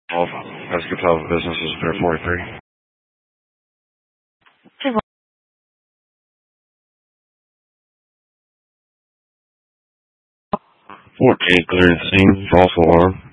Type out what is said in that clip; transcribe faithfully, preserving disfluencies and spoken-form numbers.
Of Escatol Businesses, Pier forty-three. fourteen, clearing the scene, false alarm.